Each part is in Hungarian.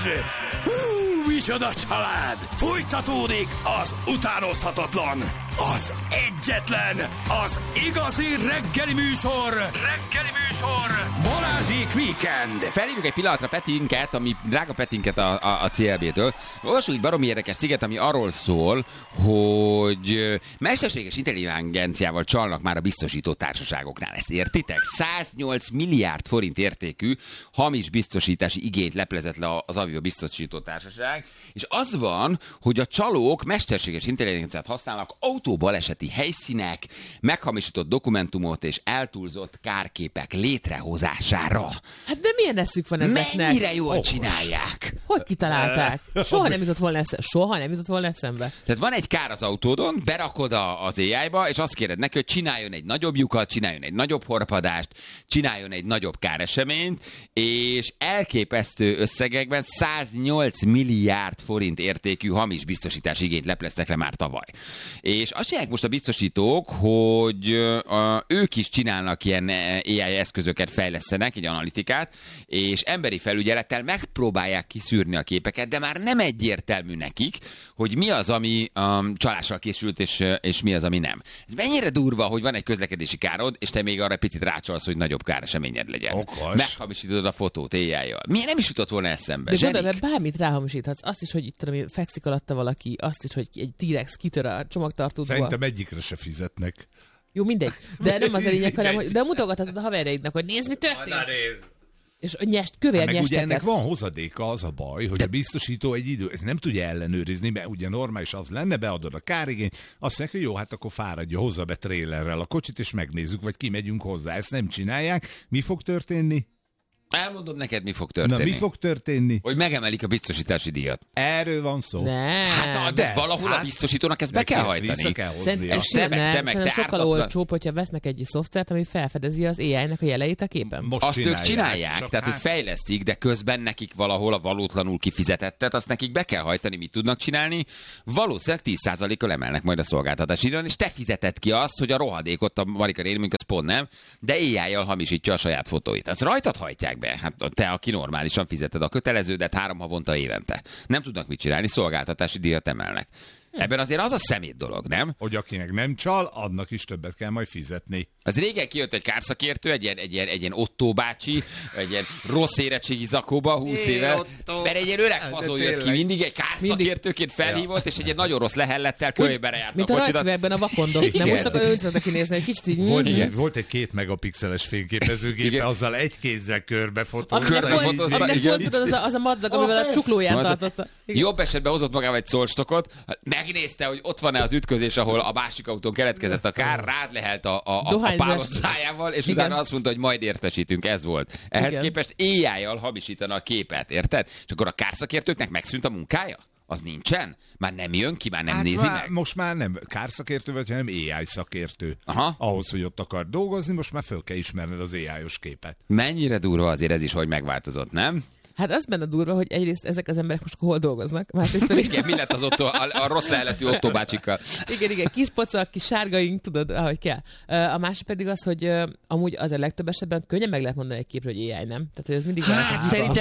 Hú, micsoda család! Folytatódik az utánozhatatlan, az egyetlen, az igazi reggeli műsor, Balázsék Weekend. Felhívjuk egy pillanatra Petinket, drága Petinket a CLB-től. Olvasunk egy baromi érdekes sziget, ami arról szól, hogy mesterséges intelligenciával csalnak már a biztosító társaságoknál. Ezt értitek? 108 milliárd forint értékű hamis biztosítási igényt leplezett le az Avio biztosító társaság, és az van, hogy a csalók mesterséges intelligenciát használnak autóbaleseti helyszínek, meghamisított dokumentumot és eltúlzott kárképek létrehozására. Hát de milyen eszük van ezeknek? Mennyire jól csinálják? Hogy kitalálták? Soha nem jutott volna eszembe. Tehát van egy kár az autódon, berakod az AI-ba, és azt kéred neki, hogy csináljon egy nagyobb lyukat, csináljon egy nagyobb horpadást, csináljon egy nagyobb káreseményt, és elképesztő összegekben 108 milliárd forint értékű hamis biztosítási igényt lepleztek le már tavaly. És azt csinálják most a biztosítók, hogy ők is csinálnak ilyen AI eszközöket, fejlesztenek, egy analitikát, és emberi felügyelettel megpróbálják kiszűrni a képeket, de már nem egyértelmű nekik, hogy mi az, ami csalással készült, és mi az, ami nem. Ez mennyire durva, hogy van egy közlekedési károd, és te még arra picit rácsolsz, hogy nagyobb káreseményed legyen. Okos. Meghamisítod a fotót AI-jal. Miért nem is jutott volna eszembe? De gondolj, mert bármit ráhamisíthatsz. Azt is, hogy itt tudom, fekszik alatta valaki, azt is, hogy egy T-rex kitör a csomagtartódból. Szerintem egyikre se fizetnek. Jó, mindegy. De nem az a lényeg, hanem, hogy de mutogathatod a haverjaidnak, hogy nézd, mi történt. És kövér meg ugye nyesteket. ennek van hozadéka, az a baj, hogy a biztosító egy idő, ezt nem tudja ellenőrizni, mert ugye normális az lenne, beadod a kárigényt, azt mondják, hogy jó, hát akkor fáradja, hozza be trélerrel a kocsit, és megnézzük, vagy kimegyünk hozzá. Ezt nem csinálják. Mi fog történni? Elmondom neked, mi fog történni. Na, mi fog történni? Hogy megemelik a biztosítási díjat. Erről van szó. De valahol a biztosítónak ezt be kell hajtani. Vissza kell hozni. Szerintem sokkal olcsóbb, hogyha vesznek egy szoftvert, ami felfedezi az AI-nek a jeleit a képen. Azt ők csinálják, tehát hogy fejlesztik, de közben nekik valahol a valótlanul kifizetettet, azt nekik be kell hajtani, mit tudnak csinálni. Valószínűleg 10%-kal emelnek majd a szolgáltatási díjon, és te fizeted ki azt, hogy a rohadékot, a Marika Rémünk, az pont nem, de AI-jal hamisítja a saját fotóit. Tehát rajtad hajtják be. Hát te, aki normálisan fizeted a köteleződet 3 havonta évente. Nem tudnak mit csinálni, szolgáltatási díjat emelnek. Ebben azért az a szemét dolog, nem? Hogy akinek nem csal, annak is többet kell majd fizetni. Az régen kijött egy kárszakértő, egy ilyen Otto bácsi, egy ilyen rossz érettségi zakóba 20 éve, mert egy ilyen öreg fazon jött ki mindig, egy kárszakértőként felhívott, és egy ilyen nagyon rossz lehellettel kölybe járt mint a kocsidat. Mint a rajzfilmekben a vakondok. Nem úgy szokott öncsötnek kinézni, egy kicsit így... Volt egy 2 megapixeles fényképezőgépe, azzal egy kézzel körbefotózta. Aminek volt az a madzag, amivel a csuklóján tartotta. Jobb esetben hozott magával egy szolstokot, megnézte, hogy ott van-e az ütközés, ahol a másik autón keletkezett a kár, rád lehelt a pálocájával, és utána azt mondta, hogy majd értesítünk, ez volt. Ehhez képest AI-jal hamisítana a képet, érted? És akkor a kárszakértőknek megszűnt a munkája? Az nincsen? Már nem jön ki, már nem nézi meg? Most már nem kárszakértő vagy, hanem AI szakértő. Aha. Ahhoz, hogy ott akar dolgozni, most már föl kell ismerned az AI-os képet. Mennyire durva azért ez is, hogy megváltozott, nem? Hát az benne durva, hogy egyrészt ezek az emberek most hol dolgoznak. Másrészt igen, mi lett az a rossz leheletű Otto bácsikkal? Igen, kis pocak, kis sárgaink, tudod, ahogy kell. A másik pedig az, hogy amúgy az a legtöbb esetben könnyen meg lehet mondani egy képről, hogy AI, nem? Tehát, hogy ez mindig hát szerintem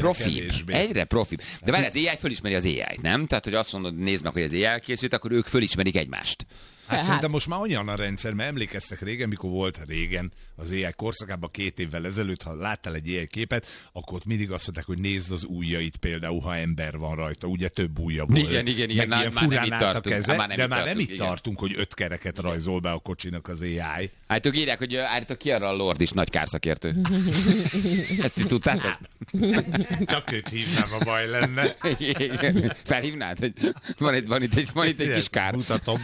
egyre profibb. De várj, az AI fölismeri az AI-t, nem? Tehát, hogy azt mondod, nézd meg, hogy az AI készült, akkor ők fölismerik egymást. Hát szerintem most már olyan a rendszer, mert emlékeztek régen, mikor volt régen az AI korszakában 2 évvel ezelőtt, ha láttál egy AI képet, akkor ott mindig azt mondták, hogy nézd az ujjait például, ha ember van rajta, ugye több ujja volt. Igen, ilyen furán állt a keze, de már nem itt igen. tartunk, hogy 5 kereket rajzol be a kocsinak az AI. Hát ők írják, hogy állítok ki arra a Lord is nagy kárszakértő. Ezt ti tudtátok? Csak őt hívnám, a baj lenne. Felhívnád? Van itt egy kis kár. Mutatom.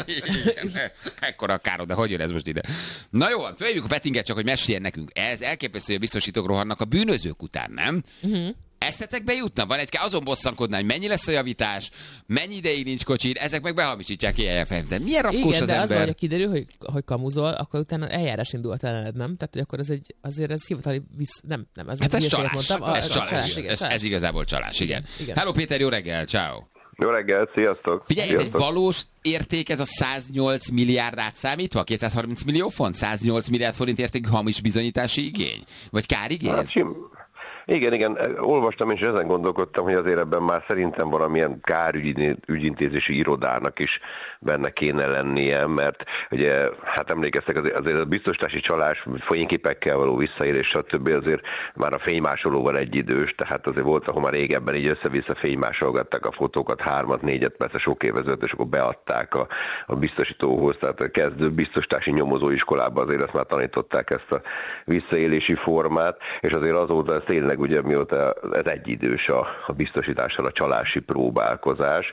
Ekkora a károd, de hogy jön ez most ide? Na jó, följövjük a Petinget, csak hogy meséljen nekünk. Ez elképesztő, hogy a biztosítók rohannak a bűnözők után, nem? Eszetekbe jutna? Van azon bosszankodna, hogy mennyi lesz a javítás, mennyi ideig nincs kocsid, ezek meg behamisítják ilyen de milyen rakkós az ember? Igen, de az, hogy kiderül, hogy kamuzol, akkor utána eljárás indult ellened, nem? Tehát, hogy akkor azért ez hivatali nem, az hát ez csalás. mondtam. Ez csalás. Ez igazából csalás, igen. Hello Péter, jó reggel, ciao. Jó reggel, sziasztok! Figyelj, ez egy valós érték, ez a 108 milliárd átszámítva? 230 millió font? 108 milliárd forint értékű hamis bizonyítási igény? Vagy kárigény? Hát Igen, olvastam és ezen gondolkodtam, hogy azért ebben már szerintem valamilyen kárügyintézési irodának is benne kéne lennie, mert ugye, hát emlékeztek, azért a biztosítási csalás, fényképekkel való visszaélés, stb. Azért már a fénymásolóval egyidős, tehát azért volt, ahol már régebben így össze-vissza fénymásolgatták a fotókat, 3-4, persze sok évezőt, és akkor beadták a biztosítóhoz, tehát a kezdő biztosítási nyomozóiskolában azért ezt már tanították, ezt a visszaélési formát, és azért azóta ez tényleg ugye mióta ez egyidős a biztosítással a csalási próbálkozás.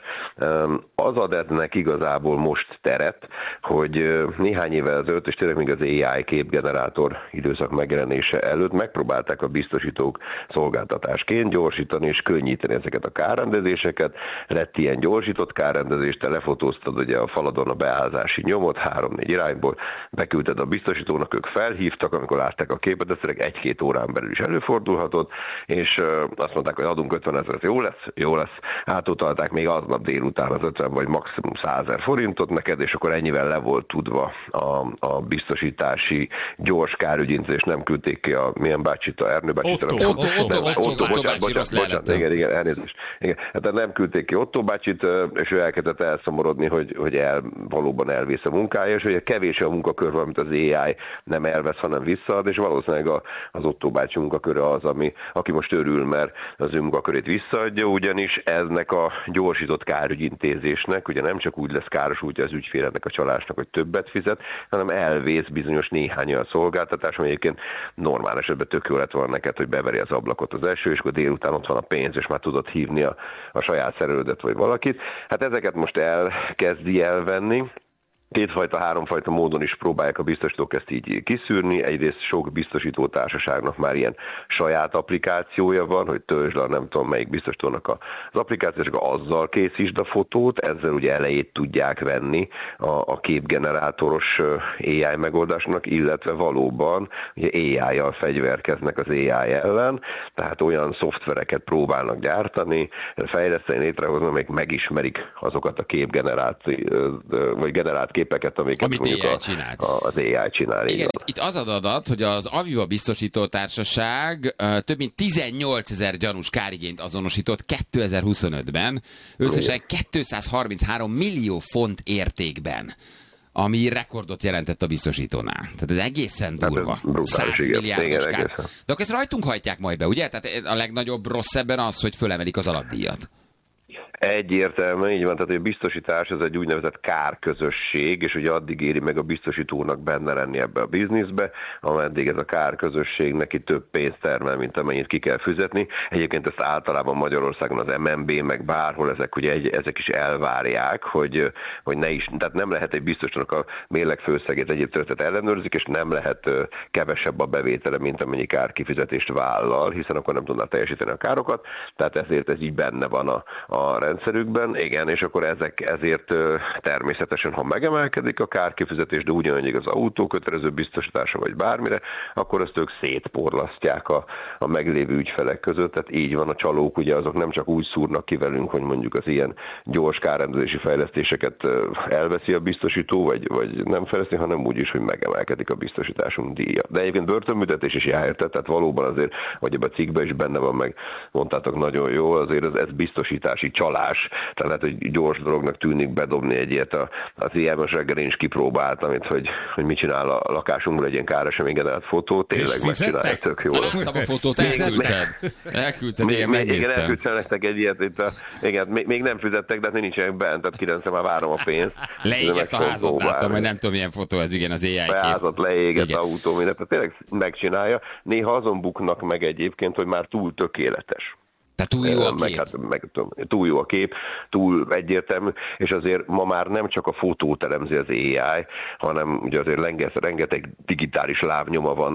Az ad ennek igazából most teret, hogy néhány évvel ezelőtt, és tényleg még az AI képgenerátor időszak megjelenése előtt megpróbálták a biztosítók szolgáltatásként gyorsítani és könnyíteni ezeket a kárrendezéseket. Lett ilyen gyorsított kárrendezés, te lefotóztad ugye a faladon a beállzási nyomot 3-4 irányból, beküldted a biztosítónak, ők felhívtak, amikor látták a képet, ez tényleg 1-2 órán belül is előfordulhatott, és azt mondták, hogy adunk 50 000, jó lesz, átutalták még aznap délután az 50 vagy maximum 100 000 forintot neked, és akkor ennyivel le volt tudva a biztosítási gyors kárügyintézés, nem küldték ki a milyen bácsit, a Ernő bácsit. Otto bácsi, igen, elnézést. Igen. Hát nem küldték ki Otto bácsit, és ő elkezdett elszomorodni, hogy valóban elvész a munkája, és hogy kevés a munkakör, amit az AI nem elvesz, hanem visszaad, és valószínűleg az Otto bácsi munkaköre az, aki most örül, mert az ő munkakörét visszaadja, ugyanis eznek a gyorsított kárügyintézésnek, ugye nem csak úgy lesz káros útja az ügyfélnek a csalásnak, hogy többet fizet, hanem elvész bizonyos néhány olyan szolgáltatás, ami egyébként normál esetben tök jó lett volna neked, hogy beveri az ablakot az eső, és akkor délután ott van a pénz, és már tudod hívni a saját szerelődet vagy valakit. Hát ezeket most elkezdi elvenni. Háromfajta módon is próbálják a biztosítók ezt így kiszűrni. Egyrészt sok biztosítótársaságnak már ilyen saját applikációja van, hogy töltsd le, nem tudom melyik biztosítónak az applikáció, és azzal készítsd a fotót, ezzel ugye elejét tudják venni a képgenerátoros AI megoldásnak, illetve valóban ugye AI-jal fegyverkeznek az AI ellen, tehát olyan szoftvereket próbálnak gyártani, fejleszteni, létrehozni, amelyek megismerik azokat a vagy generált képeket, amiket mondjuk az AI csinál. Igen, itt az adat, hogy az Aviva biztosító társaság több mint 18 000 gyanús kárigényt azonosított 2025-ben, összesen 233 millió font értékben, ami rekordot jelentett a biztosítónál. Tehát ez egészen durva. 100 milliárdos kár. De akkor ezt rajtunk hajtják majd be, ugye? Tehát a legnagyobb rossz ebben az, hogy fölemelik az alapdíjat. Egyértelműen így van, tehát a biztosítás ez egy úgynevezett kárközösség, és ugye addig éri meg a biztosítónak benne lenni ebbe a bizniszbe, ameddig ez a kárközösség neki több pénzt termel, mint amennyit ki kell fizetni. Egyébként ezt általában Magyarországon az MNB, meg bárhol ezek is elvárják, hogy ne is, tehát nem lehet egy biztosítónak a mérleg főszegét egyéb történet ellenőrzik, és nem lehet kevesebb a bevétele, mint amennyi kárkifizetést vállal, hiszen akkor nem tudná teljesíteni a károkat, tehát ezért ez így benne van a rendszerükben, igen, és akkor ezért természetesen, ha megemelkedik a kárkifizetés, de ugyanúgy az autó kötelező biztosítása vagy bármire, akkor ezt ők szétporlasztják a meglévő ügyfelek között, tehát így van, a csalók ugye azok nem csak úgy szúrnak ki velünk, hogy mondjuk az ilyen gyors kárrendezési fejlesztéseket elveszi a biztosító, vagy nem fejleszti, hanem úgy is, hogy megemelkedik a biztosításunk díja. De egyébként börtönbüntetés is jár, tehát valóban azért, hogy ebben a cikkben is benne van, meg mondtátok nagyon jó, azért ez biztosítási csalás. Tehát lehet, hogy gyors dolognak tűnik bedobni egy ilyet. Az ilyen most reggel én is kipróbáltam, hogy mit csinál a lakásunkból egy ilyen káresemény generált fotó, tényleg megcsinálja, tök jól. Láttam a fotót, elküldted, igen, megnéztem. Igen, elküldtem nektek egy ilyet, igen, még nem fizettek, de nincsenek bent, tehát 9 már várom a pénzt. Leégett a házat, láttam, hogy nem tudom, milyen fotó ez, igen, az AI kép. A házat leégett, autó, mindent, tehát tényleg megcsinálja. Néha azon buknak meg egyébként, hogy már túl tökéletes. Túl jó a kép. Túl jó a kép, túl egyértelmű, és azért ma már nem csak a fotót elemzi az AI, hanem ugye azért rengeteg digitális lábnyoma van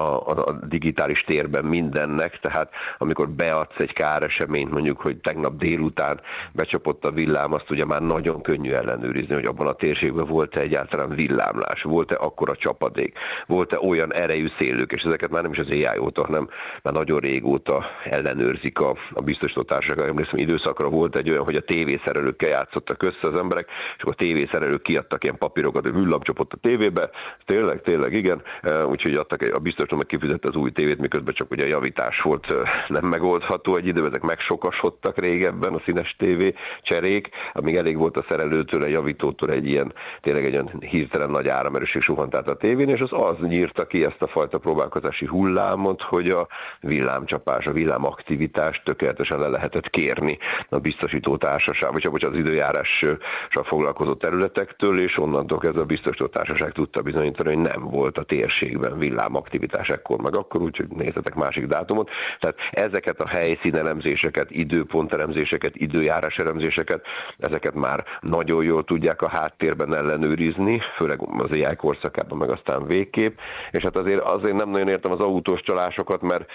a digitális térben mindennek, tehát amikor beadsz egy káreseményt, mondjuk, hogy tegnap délután becsapott a villám, azt ugye már nagyon könnyű ellenőrizni, hogy abban a térségben volt-e egyáltalán villámlás, volt-e akkora csapadék, volt-e olyan erejű szélők, és ezeket már nem is az AI óta, hanem már nagyon régóta ellenőrzik a biztosító társaság, emlékszem, időszakra volt egy olyan, hogy a tévészerelőkkel játszottak össze az emberek, és akkor a tévészerelők kiadtak ilyen papírokat, hogy villamcsapott a tévébe, tényleg, igen, úgyhogy a biztosító meg kifizette az új tévét, miközben csak ugye a javítás volt nem megoldható egy időben, ezek megsokasodtak régebben a színes tévé cserék, amíg elég volt a szerelőtől, a javítótól egy ilyen, tényleg egy olyan hirtelen nagy áramerőség suhant át a tévén, és az nyírta ki ezt a fajta próbálkozási hullámot, hogy a villámcsapás, a villámaktivitást tökéletesen le lehetett kérni a biztosító társaság, vagy az időjárással foglalkozó területektől, és onnantól kezdve a biztosító társaság tudta bizonyítani, hogy nem volt a térségben villámaktivitás ekkor meg akkor, úgyhogy nézzetek másik dátumot. Tehát ezeket a helyszínelemzéseket, időpontelemzéseket, időjáráselemzéseket, ezeket már nagyon jól tudják a háttérben ellenőrizni, főleg az AI korszakában, meg aztán végképp, és hát azért nem nagyon értem az autós csalásokat, mert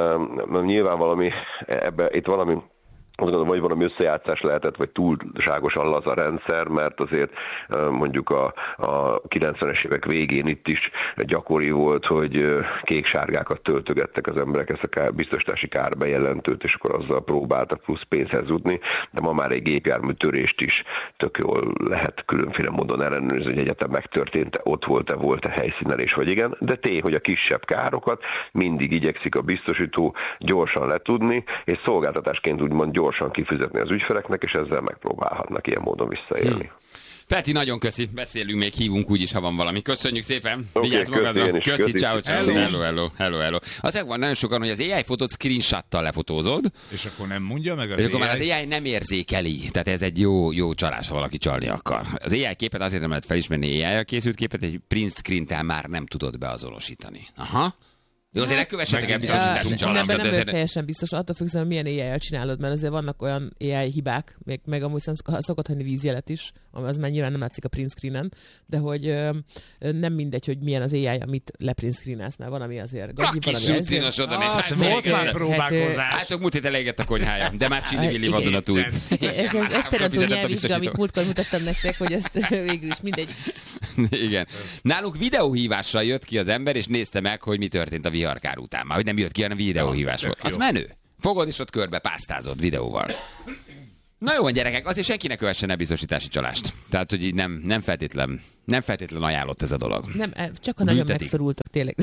nyilván itt valami azt gondolom, vagy valami összejátszás lehetett, vagy túlságosan laza rendszer, mert azért mondjuk a 90-es évek végén itt is gyakori volt, hogy kék-sárgákat töltögettek az emberek ezt a biztosítási kárbejelentőt, és akkor azzal próbáltak plusz pénzhez jutni, de ma már egy gépjármű törést is tök jól lehet különféle módon ellenőrizni, hogy egyetem megtörtént, ott volt-e helyszínelés, vagy igen, de tény, hogy a kisebb károkat mindig igyekszik a biztosító gyorsan letudni, és szolgáltatásként úgymond gyorsan kifizetni az ügyfeleknek, és ezzel megpróbálhatnak ilyen módon visszaélni. Peti, nagyon köszi. Beszélünk még, hívunk úgyis, ha van valami. Köszönjük szépen. Okay, Vigyázz magadra. Köszi, ciao. Hello. Azért van nagyon sokan, hogy az AI fotót screenshottal lefotózod. És akkor nem mondja meg az és akkor már az AI nem érzékeli. Tehát ez egy jó csalás, ha valaki csalni akar. Az AI képet azért nem lehet felismerni, AI-jal készült képet, egy print screen-tel már nem tudod beazonosítani. Aha. Jó, azért ne kövessetek el biztosítási csalást. Nem vagyok teljesen biztos, attól függően, hogy milyen AI-jal csinálod, mert azért vannak olyan AI hibák, meg amúgy szokott hagyni vízjelet is, az már nyilván nem látszik a print screenen, de hogy nem mindegy, hogy milyen az AI, amit leprint screenelsz, mert van, ami azért gagyi, van, ami színos oda néz. Volt már próbálkozás. Hát múlt hét elégett a konyhája, de már csili-villi vadonatúj. Ez esperantó nyelvvizsga, amit múltkor mutattam nektek, hogy ezt végül is mindegy. Igen. Nálunk videóhívással jött ki az ember, és nézte meg, hogy mi történt a viharkár után. Már hogy nem jött ki, hanem videóhívás volt. Az menő. Fogod, és ott körbe pásztázod videóval. Na jó, gyerekek, azért senki ne kövessen el biztosítási csalást. Tehát, hogy így nem feltétlen ajánlott ez a dolog. Nem, csak ha nagyon megszorultak, tényleg.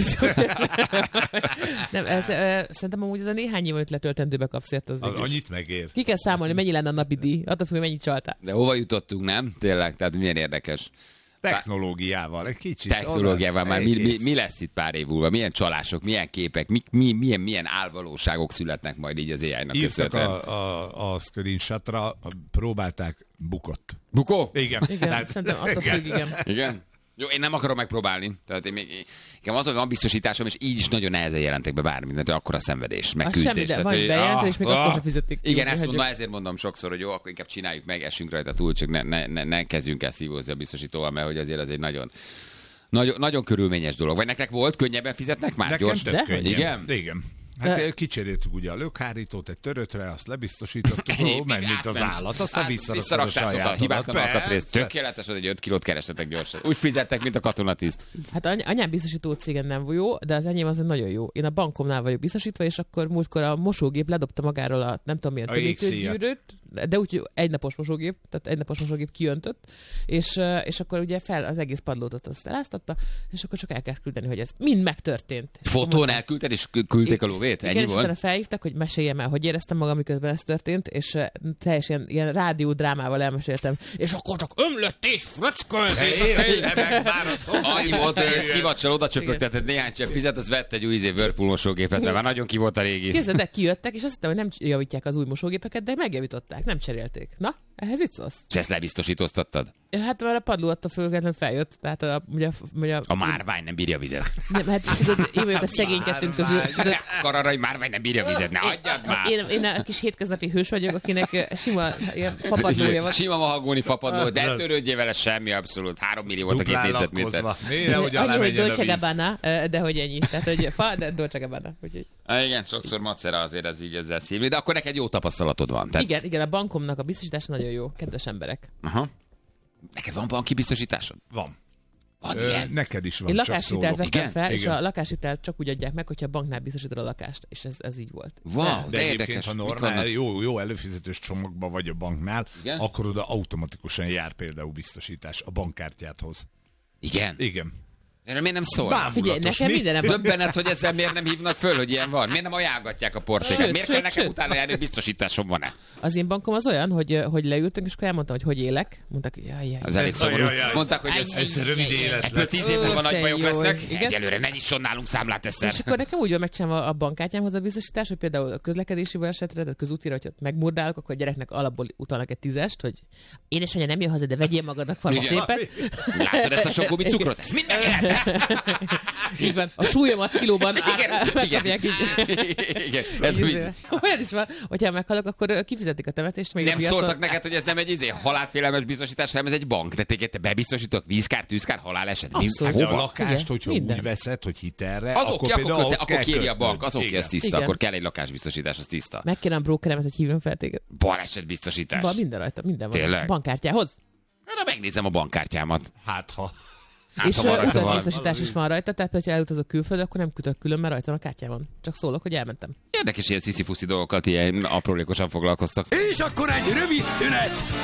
Nem, szerintem amúgy ez a néhány év, amit letöltendőbe kapsz ért, az annyit megér. Ki kell számolni, mennyi lenne a napi díj, attól függ, mennyit csaltál. De hova jutottunk, nem? Tényleg, tehát milyen érdekes. Technológiával, egy kicsit. Technológiával már mi lesz itt pár év múlva? Milyen csalások, milyen képek, milyen álvalóságok születnek majd így az AI-nak köszönhetően? A screenshotra próbálták bukott. Bukó? Igen. Szerintem attól függ, Igen? Jó, én nem akarom megpróbálni. Tehát nekem az, hogy van biztosításom, és így is nagyon nehezen jelentek be bármit, mert akkor a szenvedés, meg küzdés. Semmi, de van bejelentő, és még akkor sem fizetik. Igen, ezt mondom, ezért mondom sokszor, hogy jó, akkor inkább csináljuk meg, essünk rajta túl, csak ne kezdjünk el szívózni a biztosítóval, mert hogy azért az egy nagyon körülményes dolog. Vagy nektek volt, könnyebben fizetnek már? Nekem tök könnyebb. Igen. Hát kicseréltük ugye a lökhárítót egy törötre, azt lebiztosítottuk, ment mint az állat, aztán visszaraktátok a hibátlan alkatrészt. Tökéletes, hogy egy 5 kilót kerestetek gyorsan. Úgy fizettek, mint a katonatiszt. Hát anyám biztosító cégen nem jó, de az enyém azért nagyon jó. Én a bankomnál vagyok biztosítva, és akkor múltkor a mosógép ledobta magáról a nem tudom milyen tömítőgyűrűt, de úgy egynapos mosógép, tehát egynapos mosógép kiöntött, és akkor ugye fel az egész padlót azt eláztatta, és akkor csak el kell küldeni, hogy ez mind megtörtént. Fotón elküldted, és küldték a lóvét? Ennyi volt? Igen, felhívtak, hogy meséljem el, hogy éreztem magam, miközben ez történt, és teljesen ilyen rádiódrámával elmeséltem, és akkor csak ömlött és fröckölt, annyi volt, hogy szivacsal oda csöpögtetett néhány csepp fizet, az vett egy új Whirlpool mosógépet, mert már nagyon ki volt a régi. Képzeld, kijöttek, és azt hittem, hogy nem javítják az új mosógépeket, de megjavították, nem cserélték. Na, ehhez mit szólsz? És ezt lebiztosítoztattad? Hát már a padló attól függetlenül feljött, tehát a márvány nem bírja vizet. Nem, hát tudod, én vagyok a szegénykettőnk közül. Kararai márvány nem bírja vizet, ne adjad már! Én a kis hétköznapi hős vagyok, akinek sima ilyen fapadlója van. Sima mahagóni fapadló, de törődjél vele semmi, abszolút. 3 millió volt a két négyzetméter. Annyi, hogy Dolce Gabbana, de hogy ennyi. Tehát, hogy fa, de Dolce Gabbana. Igen, sokszor macera azért ez így ezzel szívni, de akkor neked jó tapasztalatod van. Tehát... Igen, a bankomnak a biztosítása nagyon jó, kedves emberek. Aha. Neked van banki biztosításod? Van. Neked is van, én csak lakáshitelt szólok. vettem fel, és Igen. a lakáshitelt csak úgy adják meg, hogyha a banknál biztosítod a lakást. És ez így volt. Wow, De de egyébként, érdekes. ha Mik normál, vannak? jó előfizetős csomagban vagy a banknál, Igen? akkor oda automatikusan jár például biztosítás a bankkártyádhoz. Igen? Igen. Erről miért nem szól? Figyelj, nekem mindenem van. Döbbenet, hogy ezzel miért nem hívnak föl, hogy ilyen van? Miért nem ajánlgatják a portéket? Sőt, Miért kell nekem sőt. utána járni, hogy biztosításom van-e? Az én bankom az olyan, hogy leültünk, és akkor elmondtam, hogy élek. Mondták, hogy jaj. Az elég szomorú. Ajaj. Mondták, hogy Ez rövid élet ebből lesz. 10 év múlva nagy Te bajok jó, lesznek. igen. Egyelőre ne nyisson nálunk számlát És egyszer. akkor nekem úgy van megcsinálva a bankkártyámhoz a biztosítás, hogy például a közlekedési balesetre, tehát közútira, hogyha megmurdálok, akkor a gyereknek alapból utalnak egy 10-est, hogy édesanyja nem jön haza, de vegyél magadnak valami Igen. szépen. Látod ezt a sok gubi cukrot? Ez mind megjelent. Így van, a súlyomat kilóban Igen. Igen. Ez úgy. Olyan is van, hogyha meghalok, akkor kifizetik a temetést. Még Nem a piacon. szóltak neked, hogy ez nem egy halálfélelmes biztosítás, hanem ez egy bank. De téged te bebiztosítok vízkár, tűzkár, haláleset. Abszolút. De a Hova? lakást, Igen, hogyha minden. úgy veszed, hogy hitelre, Az akkor oké, például ahhoz akkor kell kéri a bank, kötnöd. az oké, Igen. ez tiszta, Igen. akkor kell egy lakásbiztosítás, az tiszta. Megkérem a brókeremet, hogy hívjon fel téged. Baleset biztosítás. Minden rajta, minden van. Tényleg? Bankkártyához. Na, megnézem a bankkártyámat. Hát ha. És ha van rajta utazbiztosítás is van rajta, tehát hogyha elutazok külföldre, akkor nem kötök külön, mert rajta van a kártyában. Csak szólok, hogy elmentem. Érdekes, ilyen sziszi-fuszi dolgokat ilyen aprólékosan foglalkoztak. És akkor egy rövid szünet